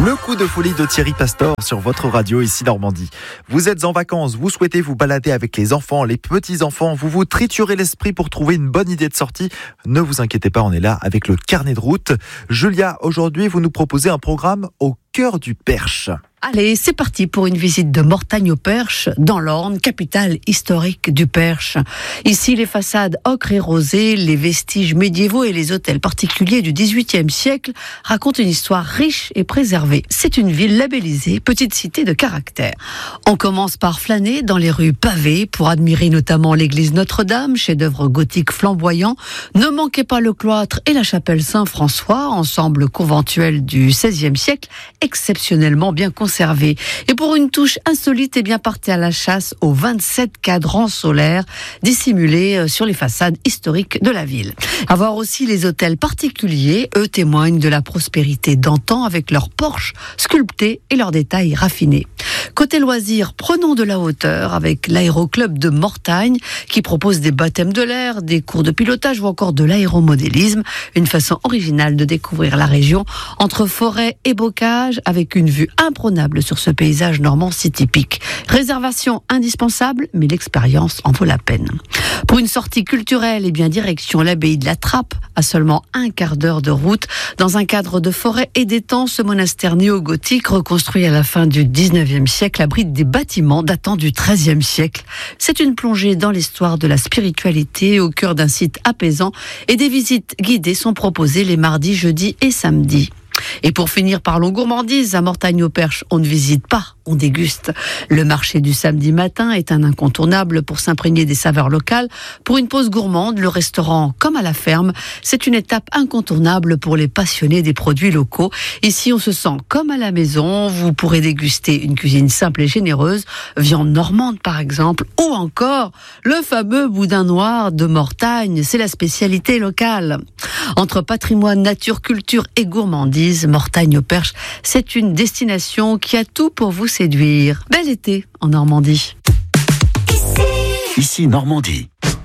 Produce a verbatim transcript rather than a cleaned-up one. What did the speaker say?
Le coup de folie de Thierry Pastor sur votre radio ici Normandie. Vous êtes en vacances, vous souhaitez vous balader avec les enfants, les petits-enfants, vous vous triturez l'esprit pour trouver une bonne idée de sortie. Ne vous inquiétez pas, on est là avec le carnet de route. Julia, aujourd'hui, vous nous proposez un programme au cœur du Perche. Allez, c'est parti pour une visite de Mortagne-au-Perche, dans l'Orne, capitale historique du Perche. Ici, les façades ocre et rosées, les vestiges médiévaux et les hôtels particuliers du dix-huitième siècle racontent une histoire riche et préservée. C'est une ville labellisée, petite cité de caractère. On commence par flâner dans les rues pavées pour admirer notamment l'église Notre-Dame, chef-d'œuvre gothique flamboyant. Ne manquez pas le cloître et la chapelle Saint-François, ensemble conventuel du seizième siècle, exceptionnellement bien conservé. Et pour une touche insolite, eh bien, partez à la chasse aux vingt-sept cadrans solaires dissimulés sur les façades historiques de la ville. À voir aussi les hôtels particuliers, eux témoignent de la prospérité d'antan avec leurs porches sculptés et leurs détails raffinés. Côté loisirs, prenons de la hauteur avec l'aéroclub de Mortagne qui propose des baptêmes de l'air, des cours de pilotage ou encore de l'aéromodélisme. Une façon originale de découvrir la région entre forêt et bocage avec une vue imprenable sur ce paysage normand si typique. Réservation indispensable, mais l'expérience en vaut la peine. Pour une sortie culturelle, eh bien, direction l'abbaye de la Trappe, à seulement un quart d'heure de route. Dans un cadre de forêt et d'étang, ce monastère néo-gothique, reconstruit à la fin du dix-neuvième siècle, abrite des bâtiments datant du treizième siècle. C'est une plongée dans l'histoire de la spiritualité au cœur d'un site apaisant et des visites guidées sont proposées les mardis, jeudis et samedis. Et pour finir, parlons gourmandise. À Mortagne-au-Perche, on ne visite pas, on déguste. Le marché du samedi matin est un incontournable pour s'imprégner des saveurs locales. Pour une pause gourmande, le restaurant comme à la ferme, c'est une étape incontournable pour les passionnés des produits locaux. Ici, on se sent comme à la maison. Vous pourrez déguster une cuisine simple et généreuse, viande normande par exemple, ou encore le fameux boudin noir de Mortagne. C'est la spécialité locale. Entre patrimoine, nature, culture et gourmandise, Mortagne-au-Perche, c'est une destination qui a tout pour vous séduire. Bel été en Normandie. Ici Normandie.